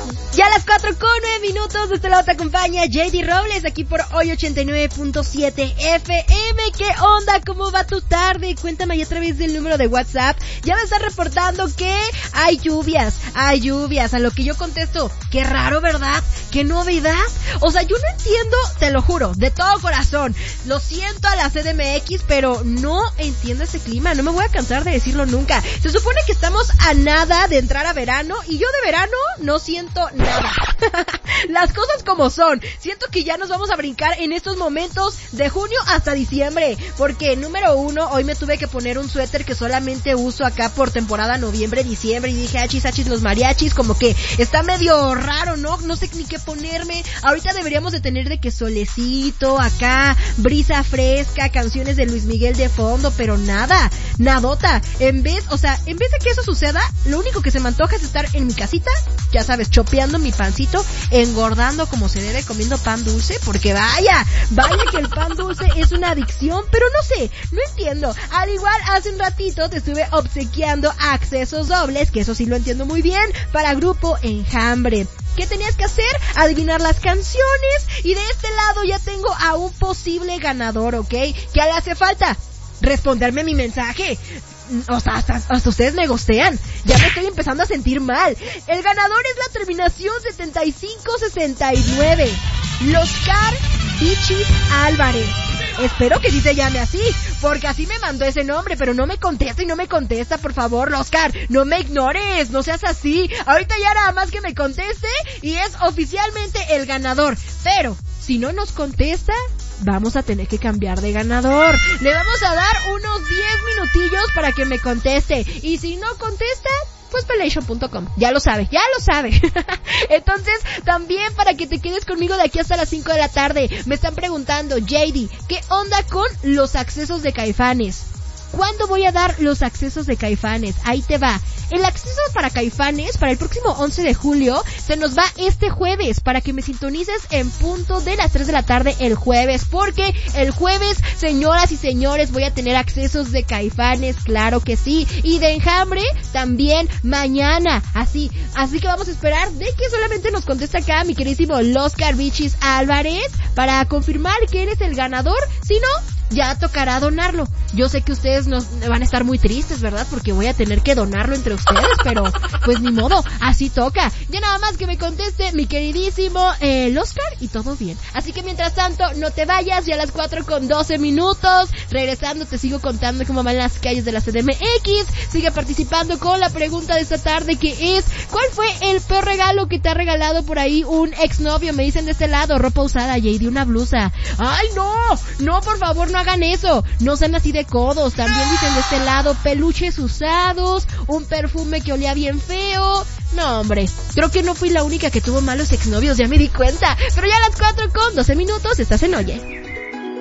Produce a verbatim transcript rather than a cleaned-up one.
Ya a las cuatro con nueve minutos, de este lado te acompaña J D Robles, aquí por Hoy ochenta y nueve punto siete F M. ¿Qué onda? ¿Cómo va tu tarde? Cuéntame ahí a través del número de WhatsApp. Ya me están reportando que hay lluvias, hay lluvias, a lo que yo contesto, qué raro, ¿verdad? Qué novedad. O sea, yo no entiendo, te lo juro, de todo corazón, lo siento a la C D M X, pero no entiendo ese clima, no me voy a cansar de decirlo nunca. Se supone que estamos a nada de entrar a verano, y yo de verano no siento nada. Las cosas como son. Siento que ya nos vamos a brincar en estos momentos de junio hasta diciembre, porque número uno, hoy me tuve que poner un suéter que solamente uso acá por temporada noviembre, diciembre, y dije, achis, achis, los mariachis, como que está medio raro, ¿no? No sé ni qué ponerme. Ahorita deberíamos de tener de que solecito, acá, brisa fresca, canciones de Luis Miguel de fondo, pero nada, nadota. En vez, o sea, en vez de que eso suceda, lo único que se me antoja es estar en mi casita, ya sabes, chopeando mi pancito, engordando como se debe, comiendo pan dulce, porque vaya, vaya que el pan dulce es una adicción, pero no sé, no entiendo. Al igual, hace un ratito te estuve obsequiando accesos dobles, que eso sí lo entiendo muy bien, para Grupo Enjambre. ¿Qué tenías que hacer? Adivinar las canciones, y de este lado ya tengo a un posible ganador, ¿ok? ¿Qué le hace falta? Responderme mi mensaje. O sea, hasta, hasta ustedes me gostean. Ya me estoy empezando a sentir mal. El ganador es la terminación setenta y cinco sesenta y nueve. Loscar Bichis Álvarez. Espero que sí se llame así, porque así me mandó ese nombre, pero no me contesta y no me contesta, por favor, Loscar, no me ignores, no seas así. Ahorita ya nada más que me conteste y es oficialmente el ganador. Pero si no nos contesta, vamos a tener que cambiar de ganador. Le vamos a dar unos diez minutillos para que me conteste. Y si no contesta, pues pelation punto com. Ya lo sabe, ya lo sabe. Entonces, también para que te quedes conmigo de aquí hasta las cinco de la tarde. Me están preguntando, J D, ¿qué onda con los accesos de Caifanes? ¿Cuándo voy a dar los accesos de Caifanes? Ahí te va. El acceso para Caifanes para el próximo once de julio se nos va este jueves, para que me sintonices en punto de las tres de la tarde el jueves, porque el jueves, señoras y señores, voy a tener accesos de Caifanes, claro que sí, y de Enjambre también mañana, así, así que vamos a esperar de que solamente nos conteste acá mi queridísimo Loscar Bichis Álvarez para confirmar que eres el ganador. Si no, ya tocará donarlo. Yo sé que ustedes nos van a estar muy tristes, ¿verdad? Porque voy a tener que donarlo entre ustedes, pero pues ni modo, así toca. Ya nada más que me conteste mi queridísimo eh, Loscar y todo bien. Así que mientras tanto, no te vayas, ya a las cuatro con doce minutos. Regresando te sigo contando cómo van las calles de la C D M X. Sigue participando con la pregunta de esta tarde, que es, ¿cuál fue el peor regalo que te ha regalado por ahí un exnovio? Me dicen de este lado, ropa usada, J D, una blusa. ¡Ay, no! No, por favor, no hagan eso, no sean así de codos. También dicen de este lado, peluches usados, un perfume que olía bien feo. No, hombre, creo que no fui la única que tuvo malos exnovios, ya me di cuenta. Pero ya a las cuatro con doce minutos estás en Oye.